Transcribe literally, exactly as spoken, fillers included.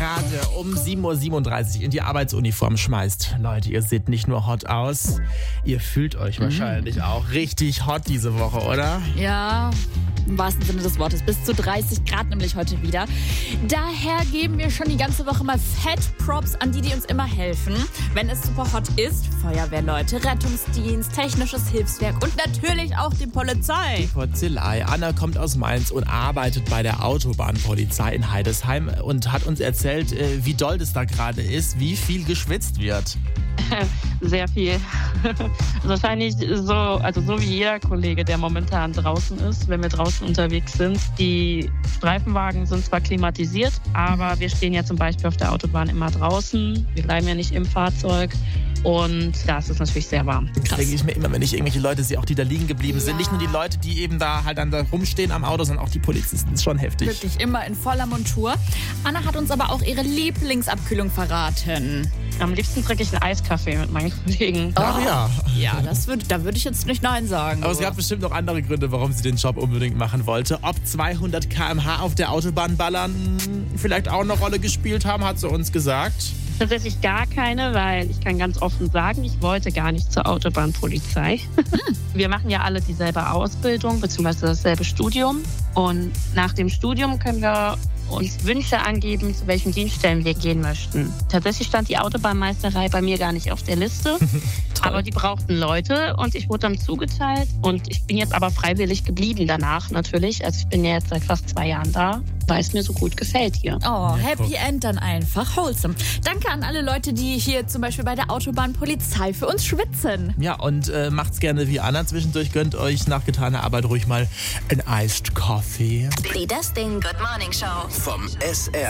gerade um sieben Uhr siebenunddreißig in die Arbeitsuniform schmeißt. Leute, ihr seht nicht nur hot aus, ihr fühlt euch wahrscheinlich mm. auch richtig hot diese Woche, oder? Ja, im wahrsten Sinne des Wortes. Bis zu dreißig Grad nämlich heute wieder. Daher geben wir schon die ganze Woche mal fett Props an die, die uns immer helfen. Wenn es super hot ist, Feuerwehrleute, Rettungsdienst, technisches Hilfswerk und natürlich auch die Polizei. Die Polizei. Anna kommt aus Mainz und arbeitet bei der Autobahnpolizei in Heidesheim und hat uns erzählt, wie doll das da gerade ist, wie viel geschwitzt wird. Sehr viel. Wahrscheinlich so, also so wie jeder Kollege, der momentan draußen ist, wenn wir draußen unterwegs sind. Die Streifenwagen sind zwar klimatisiert, aber wir stehen ja zum Beispiel auf der Autobahn immer draußen. Wir bleiben ja nicht im Fahrzeug. Und da ist es natürlich sehr warm. Das denke ich mir immer, wenn ich irgendwelche Leute sehe, auch die da liegen geblieben sind. Ja. Nicht nur die Leute, die eben da halt dann da rumstehen am Auto, sondern auch die Polizisten. Das ist schon heftig. Wirklich immer in voller Montur. Anna hat uns aber auch ihre Lieblingsabkühlung verraten. Am liebsten trinke ich einen Eiskaffee mit meinen Kollegen. Ach oh, ja. Ja, das würd, da würde ich jetzt nicht Nein sagen. Aber es gab bestimmt noch andere Gründe, warum sie den Job unbedingt machen wollte. Ob zweihundert Kilometer pro Stunde auf der Autobahn ballern vielleicht auch eine Rolle gespielt haben, hat sie uns gesagt. Tatsächlich gar keine, weil ich kann ganz offen sagen, ich wollte gar nicht zur Autobahnpolizei. Hm. Wir machen ja alle dieselbe Ausbildung bzw. dasselbe Studium. Und nach dem Studium können wir uns Wünsche angeben, zu welchen Dienststellen wir gehen möchten. Tatsächlich stand die Autobahnmeisterei bei mir gar nicht auf der Liste, aber die brauchten Leute und ich wurde dann zugeteilt und ich bin jetzt aber freiwillig geblieben danach natürlich. Also ich bin ja jetzt seit fast zwei Jahren da, weil es mir so gut gefällt hier. Oh, Happy End dann einfach, wholesome. Danke an alle Leute, die hier zum Beispiel bei der Autobahnpolizei für uns schwitzen. Ja, und äh, macht's gerne wie Anna zwischendurch. Gönnt euch nach getaner Arbeit ruhig mal ein Iced Coffee. Die Dustin Good Morning Show vom S R.